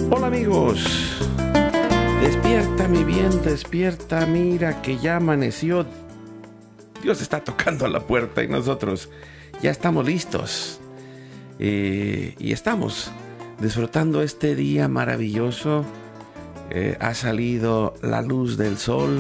Hola amigos, despierta mi bien, despierta, mira que ya amaneció. Dios está tocando a la puerta y nosotros ya estamos listos y estamos disfrutando este día maravilloso. Ha salido la luz del sol,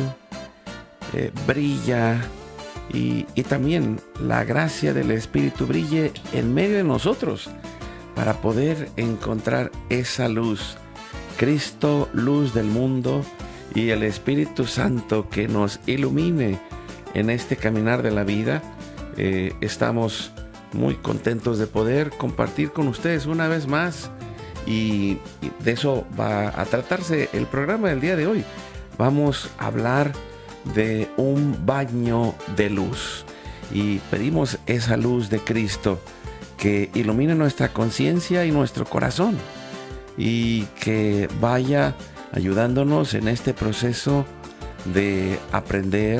brilla y también la gracia del Espíritu brille en medio de nosotros para poder encontrar esa luz. Cristo, luz del mundo, y el Espíritu Santo que nos ilumine en este caminar de la vida. Estamos muy contentos de poder compartir con ustedes una vez más y de eso va a tratarse el programa del día de hoy. Vamos a hablar de un baño de luz y pedimos esa luz de Cristo que ilumine nuestra conciencia y nuestro corazón y que vaya ayudándonos en este proceso de aprender,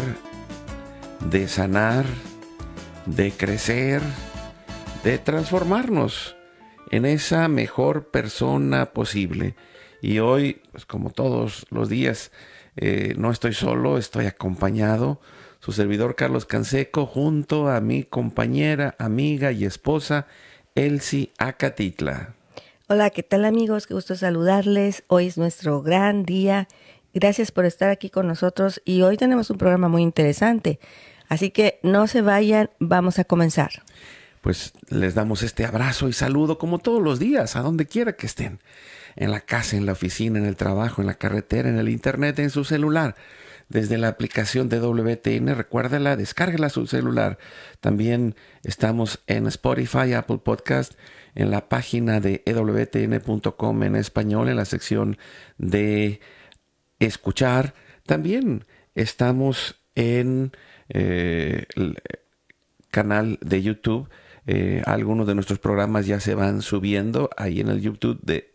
de sanar, de crecer, de transformarnos en esa mejor persona posible. Y hoy, pues como todos los días, no estoy solo, estoy acompañado. Su servidor Carlos Canseco, junto a mi compañera, amiga y esposa, Elsie Acatitla. Hola, ¿qué tal amigos? Qué gusto saludarles. Hoy es nuestro gran día. Gracias por estar aquí con nosotros y hoy tenemos un programa muy interesante. Así que no se vayan, vamos a comenzar. Pues les damos este abrazo y saludo como todos los días, a donde quiera que estén. En la casa, en la oficina, en el trabajo, en la carretera, en el internet, en su celular. Desde la aplicación de WTN, recuérdala, descárguela a su celular. También estamos en Spotify, Apple Podcast, en la página de ewtn.com en español, en la sección de escuchar. También estamos en el canal de YouTube. Algunos de nuestros programas ya se van subiendo ahí en el YouTube de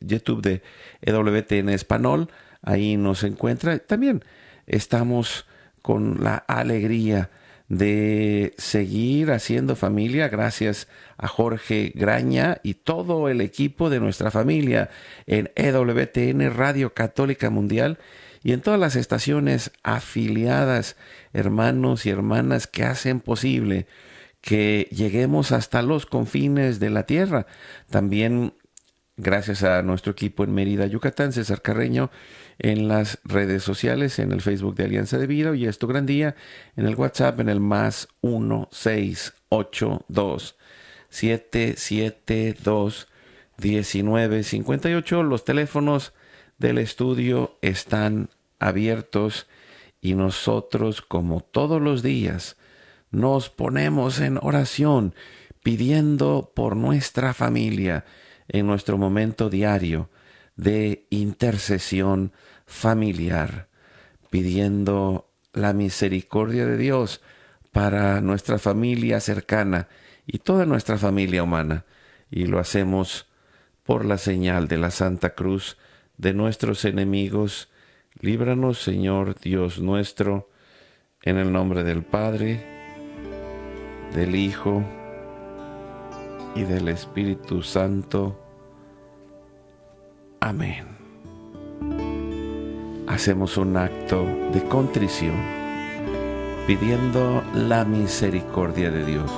EWTN Español. Ahí nos encuentra. También estamos con la alegría de seguir haciendo familia gracias a Jorge Graña y todo el equipo de nuestra familia en EWTN Radio Católica Mundial y en todas las estaciones afiliadas, hermanos y hermanas que hacen posible que lleguemos hasta los confines de la tierra. También gracias a nuestro equipo en Mérida, Yucatán, César Carreño, en las redes sociales, en el Facebook de Alianza de Vida, y esto gran día, en el WhatsApp, en el más 1-682-772-1958. Los teléfonos del estudio están abiertos y nosotros, como todos los días, nos ponemos en oración pidiendo por nuestra familia en nuestro momento diario de intercesión familiar, pidiendo la misericordia de Dios para nuestra familia cercana y toda nuestra familia humana. Y lo hacemos por la señal de la Santa Cruz de nuestros enemigos. Líbranos, Señor Dios nuestro, en el nombre del Padre, del Hijo y del Espíritu Santo. Amén. Hacemos un acto de contrición, pidiendo la misericordia de Dios.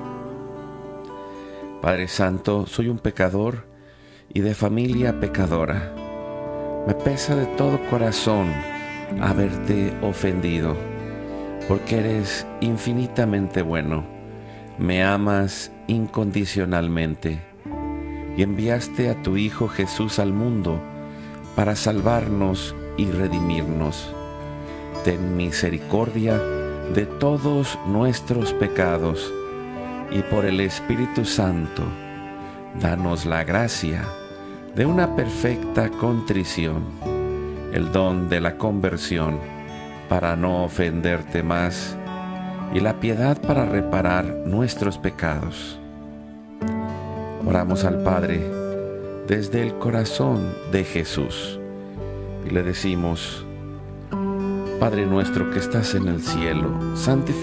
Padre Santo, soy un pecador y de familia pecadora. Me pesa de todo corazón haberte ofendido, porque eres infinitamente bueno. Me amas incondicionalmente y enviaste a tu Hijo Jesús al mundo para salvarnos y redimirnos. Ten misericordia de todos nuestros pecados y por el Espíritu Santo, danos la gracia de una perfecta contrición, el don de la conversión para no ofenderte más y la piedad para reparar nuestros pecados. Oramos al Padre desde el corazón de Jesús y le decimos: Padre nuestro que estás en el cielo, santificado